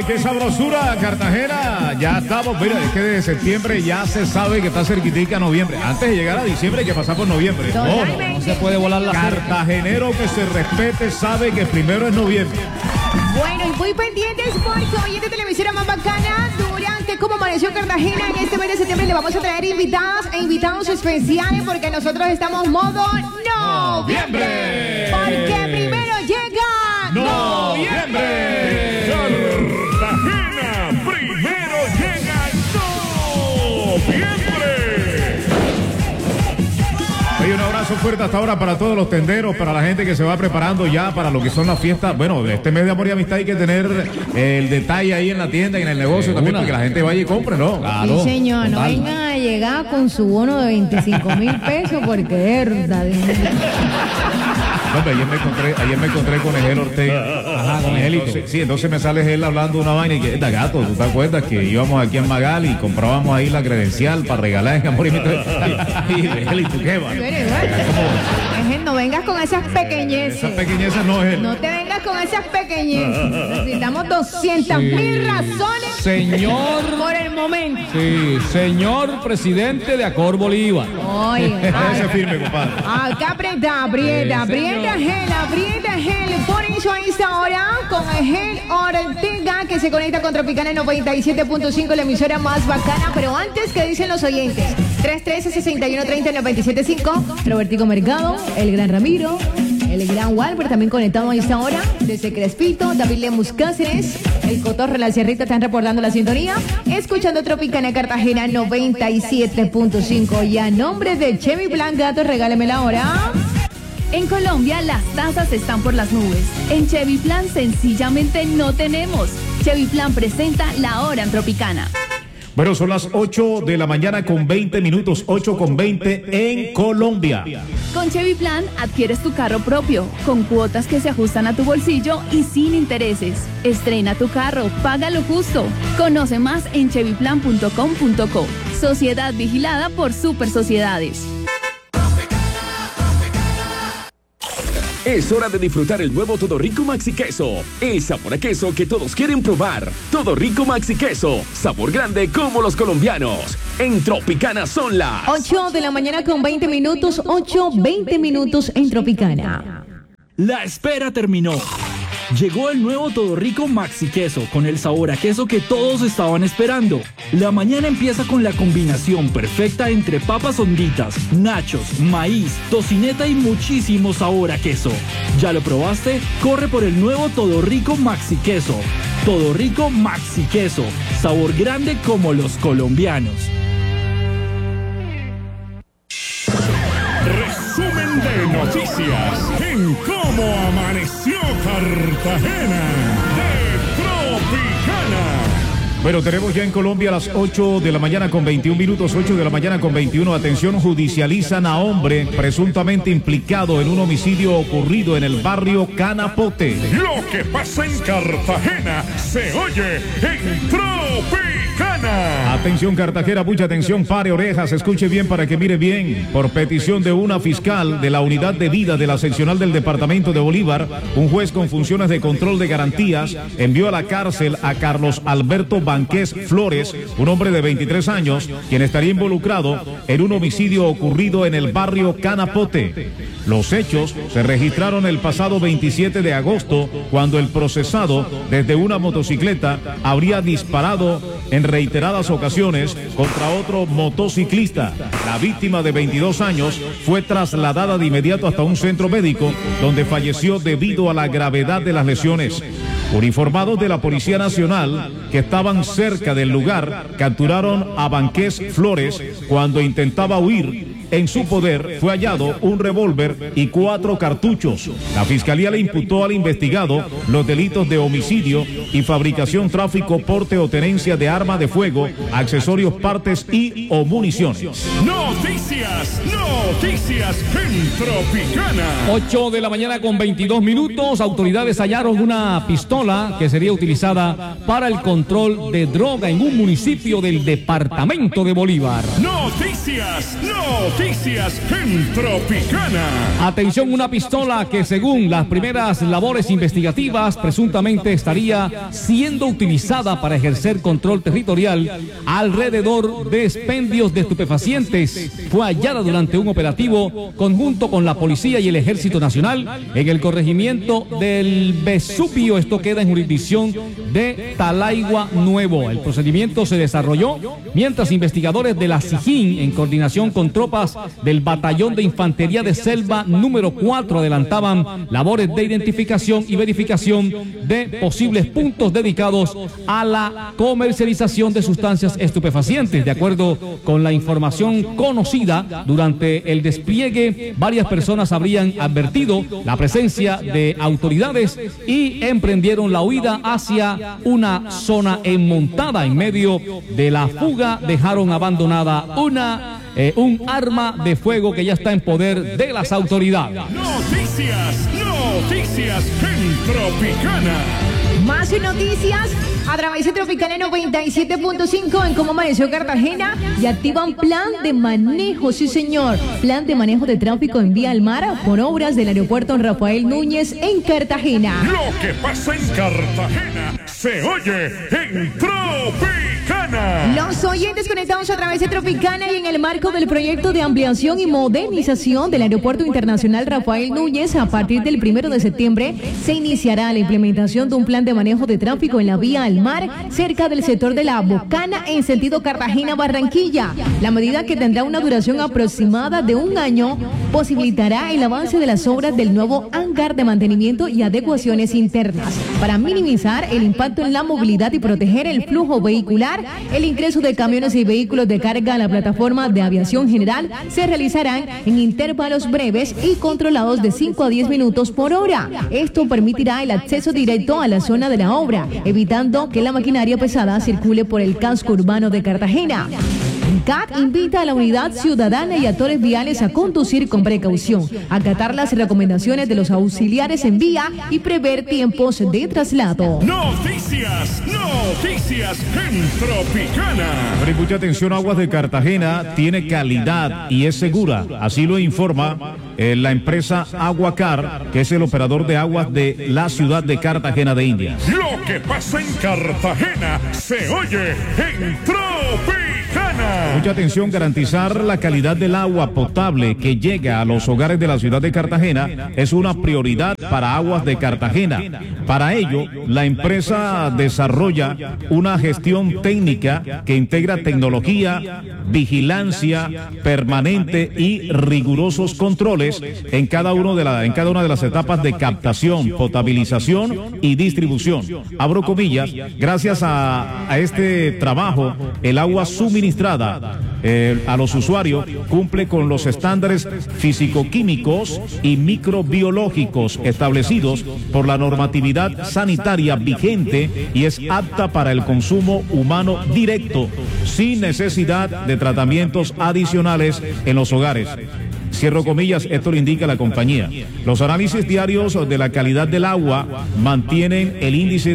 qué sabrosura, Cartagena. Ya estamos, mira, es que de septiembre ya se sabe que está cerquitica noviembre. Antes de llegar a diciembre hay que pasar por noviembre. No se puede volar la Cartagenero que se respete sabe que primero es noviembre. Bueno, y muy pendientes porque hoy en la televisora más bacana, durante Cómo Amaneció Cartagena, en este mes de septiembre le vamos a traer invitadas e invitados especiales porque nosotros estamos modo noviembre. Porque primero llega noviembre. Cartagena, primero llega noviembre. Hay un abrazo fuerte hasta ahora para todos los tenderos, para la gente que se va preparando ya para lo que son las fiestas. Bueno, de este mes de amor y amistad hay que tener el detalle ahí en la tienda y en el negocio también para que la gente vaya y compre, ¿no? Claro. Sí, señor, no vengan a llegar con su bono de 25,000 pesos porque es verdad. Hombre, ayer me encontré con Egel Ortega. Ajá, con Egelito. Sí, entonces me sale él hablando una vaina y que, gato, ¿tú te acuerdas que íbamos aquí en Magal y comprábamos ahí la credencial para regalar en amor y amistad? Y Egelito, ¿qué va? No vengas con esas pequeñeces. Esas pequeñeces no es él. No te vengas con esas pequeñeces. Necesitamos 200,000 razones. Señor. Por el momento. Sí, señor presidente de Acor Bolívar. Oye. Ese firme, compadre. Acá aprieta gel. Por eso a esta hora con Egel Ortega que se conecta con Tropicana 97.5, la emisora más bacana. Pero antes, ¿qué dicen los oyentes? 313-6130-975. Robertico Mercado, el gran Ramiro, el gran Walper también conectado a esta hora. Desde Crespito, David Lemus Cáceres, el Cotorre, la Sierrita están reportando la sintonía. Escuchando Tropicana Cartagena 97.5. Y a nombre de Chevy Plan Gato, regáleme la hora. En Colombia las tasas están por las nubes. En Chevy Plan sencillamente no tenemos. Chevy Plan presenta la hora en Tropicana. Bueno, son las 8 de la mañana con 20 minutos, 8:20 en Colombia. Con Chevy Plan adquieres tu carro propio, con cuotas que se ajustan a tu bolsillo y sin intereses. Estrena tu carro, paga lo justo. Conoce más en chevyplan.com.co. Sociedad vigilada por Super Sociedades. Es hora de disfrutar el nuevo Todo Rico Maxi Queso. El sabor a queso que todos quieren probar. Todo Rico Maxi Queso. Sabor grande como los colombianos. En Tropicana son las 8 de la mañana con 20 minutos. 8:20 minutos en Tropicana. La espera terminó. Llegó el nuevo Todo Rico Maxi Queso con el sabor a queso que todos estaban esperando. La mañana empieza con la combinación perfecta entre papas honditas, nachos, maíz, tocineta y muchísimo sabor a queso. ¿Ya lo probaste? Corre por el nuevo Todo Rico Maxi Queso. Todo Rico Maxi Queso. Sabor grande como los colombianos. Resumen de noticias en Cómo Amaneció Cartagena de Tropicana. Bueno, tenemos ya en Colombia las 8 de la mañana con 21 minutos, 8 de la mañana con 21. Atención, judicializan a hombre presuntamente implicado en un homicidio ocurrido en el barrio Canapote. Lo que pasa en Cartagena se oye en Tropicana. Atención, Cartagena, mucha atención, pare orejas, escuche bien para que mire bien. Por petición de una fiscal de la unidad de vida de la seccional del departamento de Bolívar, un juez con funciones de control de garantías envió a la cárcel a Carlos Alberto Banqués Flores, un hombre de 23 años, quien estaría involucrado en un homicidio ocurrido en el barrio Canapote. Los hechos se registraron el pasado 27 de agosto, cuando el procesado, desde una motocicleta, habría disparado en reiteradas ocasiones contra otro motociclista. La víctima, de 22 años, fue trasladada de inmediato hasta un centro médico, donde falleció debido a la gravedad de las lesiones. Uniformados de la Policía Nacional que estaban cerca del lugar capturaron a Banqués Flores cuando intentaba huir. En su poder fue hallado un revólver y 4 cartuchos. La Fiscalía le imputó al investigado los delitos de homicidio y fabricación, tráfico, porte o tenencia de arma de fuego, accesorios, partes y o municiones. Noticias Noticias en Tropicana. 8 de la mañana con 22 minutos. Autoridades hallaron una pistola que sería utilizada para el control de droga en un municipio del departamento de Bolívar. Noticias en Tropicana. Atención, una pistola que según las primeras labores investigativas presuntamente estaría siendo utilizada para ejercer control territorial alrededor de expendios de estupefacientes. Fue hallada durante un operativo conjunto con la policía y el Ejército Nacional en el corregimiento del Vesubio. Esto queda en jurisdicción de Talaigua Nuevo. El procedimiento se desarrolló mientras investigadores de la SIJIN, en coordinación con tropas del Batallón de Infantería de Selva número 4, adelantaban labores de identificación y verificación de posibles puntos dedicados a la comercialización de sustancias estupefacientes. De acuerdo con la información conocida, durante el despliegue varias personas habrían advertido la presencia de autoridades y emprendieron la huida hacia una zona enmontada. En medio de la fuga dejaron abandonada un arma de fuego que ya está en poder de las autoridades. Noticias en Tropicana. Más noticias a través de Tropicana 97.5 en cómo amaneció Cartagena y activan plan de manejo, sí señor, plan de manejo de tráfico en vía al mar por obras del aeropuerto Rafael Núñez en Cartagena. Lo que pasa en Cartagena se oye en Tropicana. Los oyentes conectados a través de Tropicana y en el marco del proyecto de ampliación y modernización del Aeropuerto Internacional Rafael Núñez, a partir del 1 de septiembre se iniciará la implementación de un plan de manejo de tráfico en la vía al mar cerca del sector de la Bocana en sentido Cartagena-Barranquilla. La medida, que tendrá una duración aproximada de un año, posibilitará el avance de las obras del nuevo hangar de mantenimiento y adecuaciones internas. Para minimizar el impacto en la movilidad y proteger el flujo vehicular, el ingreso de camiones y vehículos de carga a la plataforma de aviación general se realizarán en intervalos breves y controlados de 5 a 10 minutos por hora. Esto permitirá el acceso directo a la zona de la obra, evitando que la maquinaria pesada circule por el casco urbano de Cartagena. CAT invita a la unidad ciudadana y actores viales a conducir con precaución, acatar las recomendaciones de los auxiliares en vía y prever tiempos de traslado. Noticias en Tropicana. Pero mucha atención, Aguas de Cartagena tiene calidad y es segura. Así lo informa la empresa Aguacar, que es el operador de aguas de la ciudad de Cartagena de Indias. Lo que pasa en Cartagena se oye en Tropicana. Mucha atención, garantizar la calidad del agua potable que llega a los hogares de la ciudad de Cartagena es una prioridad para Aguas de Cartagena. Para ello, la empresa desarrolla una gestión técnica que integra tecnología, vigilancia permanente y rigurosos controles en cada una de las etapas de captación, potabilización y distribución. Abro comillas, gracias a este trabajo, el agua suministrada a los usuarios cumple con los estándares físico-químicos y microbiológicos establecidos por la normatividad sanitaria vigente y es apta para el consumo humano directo, sin necesidad de tratamientos adicionales en los hogares. Cierro comillas, esto lo indica la compañía. Los análisis diarios de la calidad del agua mantienen el índice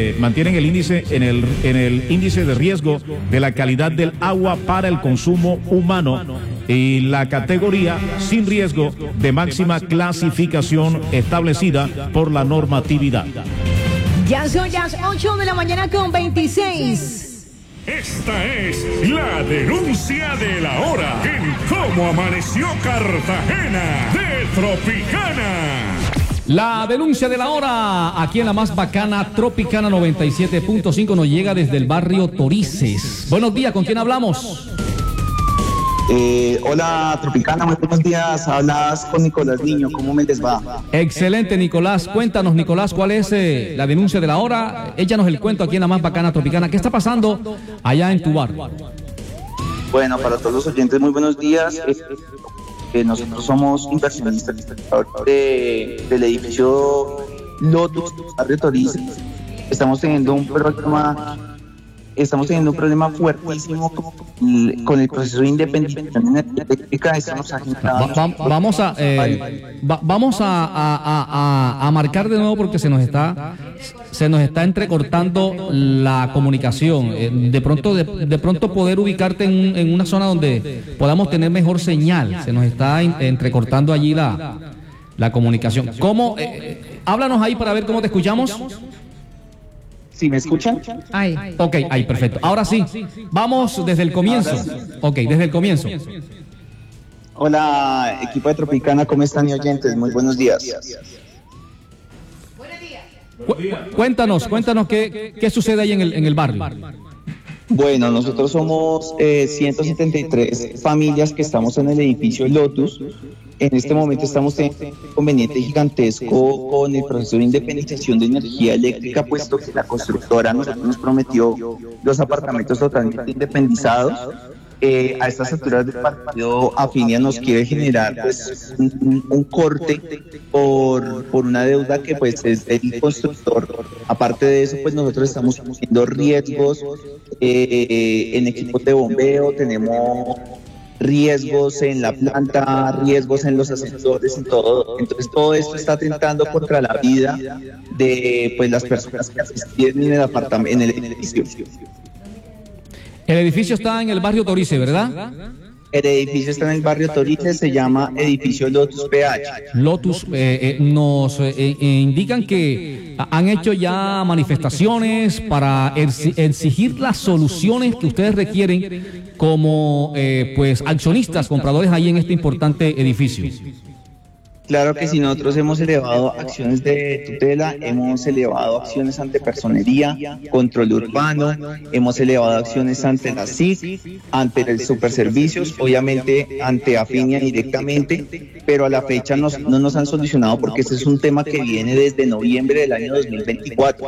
en el índice de riesgo de la calidad del agua para el consumo humano y la categoría sin riesgo de máxima clasificación establecida por la normatividad. Ya son las 8 de la mañana con 26. Esta es la denuncia de la hora en cómo amaneció Cartagena de Tropicana. La denuncia de la hora, aquí en la más bacana Tropicana 97.5, nos llega desde el barrio Torices. Buenos días, ¿con quién hablamos? Hola Tropicana, muy buenos días. Hablas con Nicolás Niño, ¿cómo me les va? Excelente, Nicolás. Cuéntanos, Nicolás, ¿cuál es la denuncia de la hora? Échanos el cuento aquí en la más bacana Tropicana. ¿Qué está pasando allá en tu barrio? Bueno, para todos los oyentes, muy buenos días. Nosotros somos inversionistas del edificio Lotus, barrio Torices. Estamos teniendo un programa estamos teniendo un problema fuertísimo con el proceso de independización energética. Vamos a marcar de nuevo porque se nos está entrecortando la comunicación. De pronto poder ubicarte en una zona donde podamos tener mejor señal. Se nos está entrecortando allí la comunicación. ¿Cómo? Háblanos ahí para ver cómo te escuchamos. ¿Sí me escuchan? Ahí. Ok, ahí, perfecto. Ahora sí, vamos desde el comienzo. Ok, desde el comienzo. Hola, equipo de Tropicana, ¿cómo están mis oyentes? Muy buenos días. Cuéntanos qué sucede ahí en el barrio. Bueno, nosotros somos 173 familias que estamos en el edificio Lotus. En este momento estamos teniendo un inconveniente gigantesco con el proceso de independización de energía eléctrica, puesto que la constructora nos prometió los apartamentos totalmente independizados. A estas alturas del partido, Afinia nos quiere generar pues, un corte por una deuda que pues es el constructor. Aparte de eso, pues nosotros estamos teniendo riesgos en equipos de bombeo, tenemos riesgos en la planta, riesgos en los ascensores, en todo. Entonces todo esto está atentando contra la vida de pues las personas que asisten en el apartamento, en el edificio. El edificio está en el barrio Torice, ¿verdad? El edificio está en el barrio Torice, se llama edificio Lotus PH. Lotus, nos indican que han hecho ya manifestaciones para exigir las soluciones que ustedes requieren como pues accionistas, compradores ahí en este importante edificio. Claro que sí, nosotros hemos elevado acciones de tutela, hemos elevado acciones ante personería, control urbano, hemos elevado acciones ante la SIC, ante el Superservicios, obviamente ante Afinia directamente, pero a la fecha no nos han solucionado porque este es un tema que viene desde noviembre del año 2024.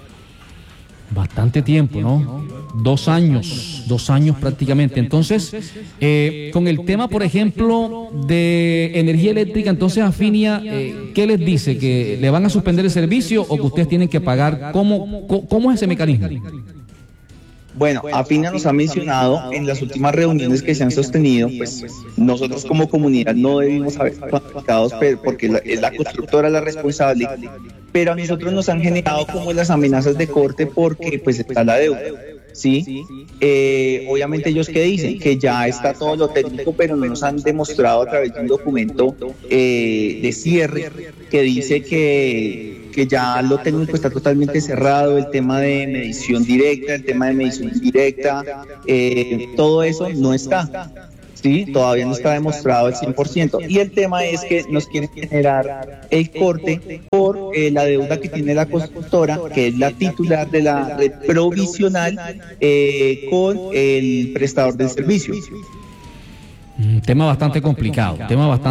Bastante tiempo, ¿no? 2 años prácticamente. Entonces, con el tema, por ejemplo, de energía eléctrica, entonces Afinia, ¿qué les dice? ¿Que le van a suspender el servicio o que ustedes tienen que pagar? ¿Cómo es ese mecanismo? Bueno, Afinia nos ha mencionado en las últimas reuniones que se han sostenido, pues nosotros como comunidad no debimos haber participados porque es la constructora la responsable, pero a nosotros nos han generado como las amenazas de corte porque pues está la deuda, ¿sí? Obviamente ellos que dicen que ya está todo lo técnico, pero no nos han demostrado a través de un documento de cierre que dice que ya lo técnico está totalmente cerrado, el tema de medición directa, el tema de medición indirecta, todo eso no está, ¿sí? Todavía no está demostrado al 100%. Y el tema es que nos quieren generar el corte por la deuda que tiene la constructora, que es la titular de la red provisional, con el prestador del servicio. Tema bastante complicado,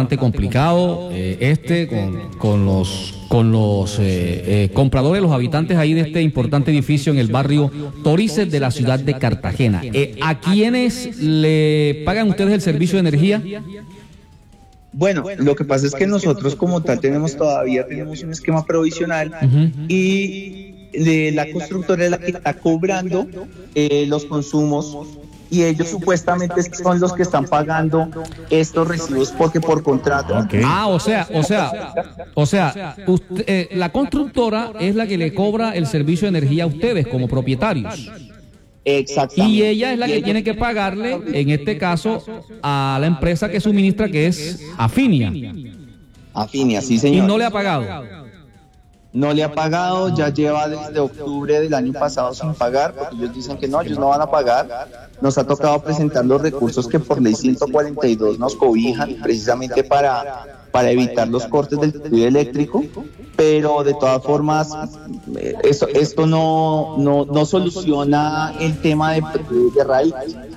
con los compradores, los habitantes ahí de este importante edificio en el barrio Torice de la ciudad de Cartagena. ¿A quiénes le pagan ustedes el servicio de energía? Bueno, lo que pasa es que nosotros como tal tenemos un esquema provisional y la constructora es la que está cobrando los consumos. Y ellos supuestamente son los que están pagando estos recibos porque por contrato. Okay. O sea, la constructora es la que le cobra el servicio de energía a ustedes como propietarios. Exactamente. Y ella es la que tiene que pagarle, en este caso, a la empresa que suministra, que es Afinia. Afinia, sí, señor. Y no le ha pagado. No le ha pagado, ya lleva desde octubre del año pasado sin pagar, porque ellos dicen que no, ellos no van a pagar. Nos ha tocado presentar los recursos que por ley 142 nos cobijan, precisamente para evitar los cortes del servicio eléctrico, pero de todas formas, esto no soluciona el tema de raíz.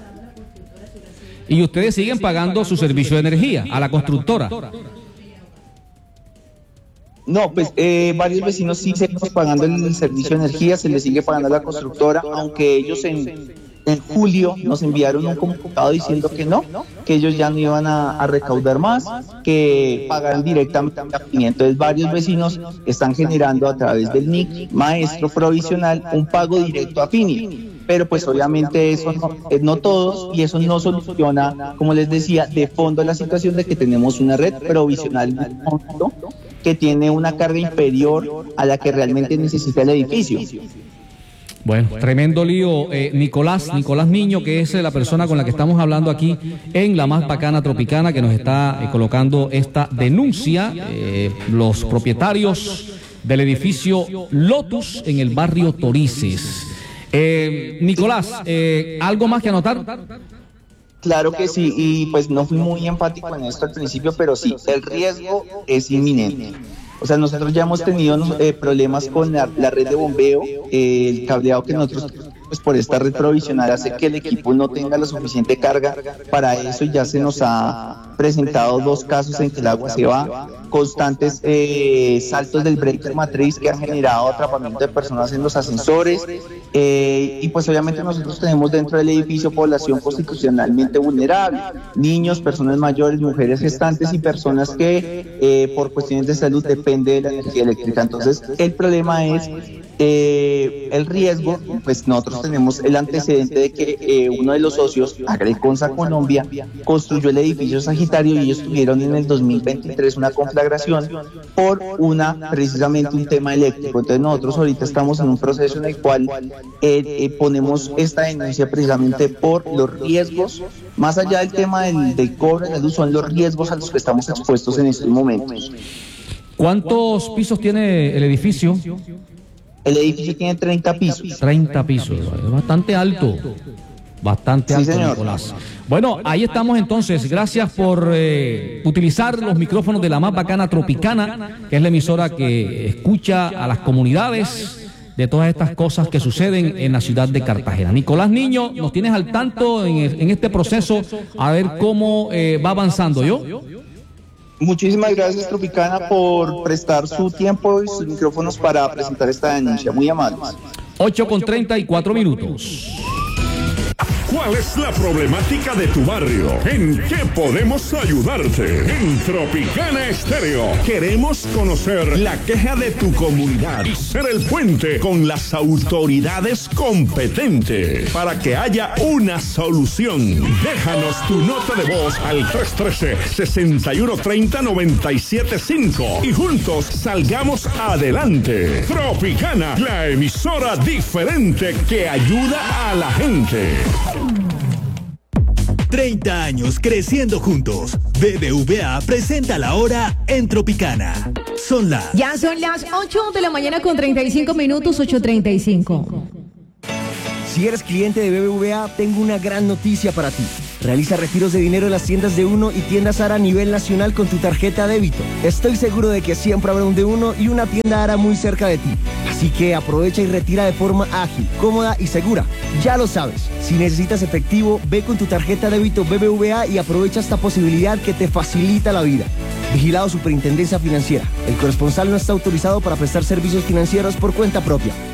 Y ustedes siguen pagando su servicio de energía a la constructora. No, pues varios vecinos sí seguimos pagando el servicio de energía, se les sigue pagando a la constructora, aunque ellos en julio nos enviaron un comunicado diciendo que no, que ellos ya no iban a recaudar más, que pagaran directamente a Afinia. Entonces varios vecinos están generando a través del NIC maestro provisional un pago directo a Afinia. pero pues obviamente eso no todos, y eso no soluciona, como les decía, de fondo la situación de que tenemos una red provisional que tiene una carga inferior a la que realmente necesita el edificio. Bueno, tremendo lío. Nicolás Niño, que es la persona con la que estamos hablando aquí en La Más Bacana Tropicana, que nos está colocando esta denuncia. Los propietarios del edificio Lotus en el barrio Torices. Nicolás, ¿algo más que anotar? Claro que sí, y pues no fui muy enfático en esto al principio, pero sí, el riesgo es inminente. O sea, nosotros ya hemos tenido problemas con la red de bombeo, el cableado que nosotros, pues por esta red provisional, hace que el equipo no tenga la suficiente carga. Para eso ya se nos ha presentado 2 casos en que el agua se va, constantes saltos del breaker matriz que han generado atrapamiento de personas en los ascensores, y pues obviamente nosotros tenemos dentro del edificio población constitucionalmente vulnerable, niños, personas mayores, mujeres gestantes y personas que por cuestiones de salud depende de la energía eléctrica. Entonces el problema es el riesgo. Pues nosotros tenemos el antecedente de que uno de los socios, Agreconsa Colombia, construyó el edificio Sagitario, y ellos tuvieron en el 2023 una conflagración por precisamente un tema eléctrico. Entonces nosotros ahorita estamos en un proceso en el cual ponemos esta denuncia precisamente por los riesgos, más allá del tema del cobro de la luz, son los riesgos a los que estamos expuestos en estos momentos. ¿Cuántos pisos tiene el edificio? El edificio tiene 30 pisos. 30 pisos, es bastante alto. Bastante alto, señor. Nicolás. Bueno, ahí estamos entonces. Gracias por utilizar los micrófonos de La Más Bacana Tropicana, que es la emisora que escucha a las comunidades de todas estas cosas que suceden en la ciudad de Cartagena. Nicolás Niño, nos tienes al tanto en este proceso, a ver cómo va avanzando. Muchísimas gracias, Tropicana, por prestar su tiempo y sus micrófonos para presentar esta denuncia. Muy amables. 8:34. ¿Cuál es la problemática de tu barrio? ¿En qué podemos ayudarte? En Tropicana Estéreo queremos conocer la queja de tu comunidad y ser el puente con las autoridades competentes para que haya una solución. Déjanos tu nota de voz al 313-6130-975 y juntos salgamos adelante. Tropicana, la emisora diferente que ayuda a la gente. 30 años creciendo juntos. BBVA presenta la hora en Tropicana. Ya son las 8 de la mañana con 35 minutos, 8:35. Si eres cliente de BBVA, tengo una gran noticia para ti. Realiza retiros de dinero en las tiendas de Uno y tiendas ARA a nivel nacional con tu tarjeta débito. Estoy seguro de que siempre habrá un de Uno y una tienda ARA muy cerca de ti. Así que aprovecha y retira de forma ágil, cómoda y segura. Ya lo sabes, si necesitas efectivo, ve con tu tarjeta débito BBVA y aprovecha esta posibilidad que te facilita la vida. Vigilado Superintendencia Financiera. El corresponsal no está autorizado para prestar servicios financieros por cuenta propia.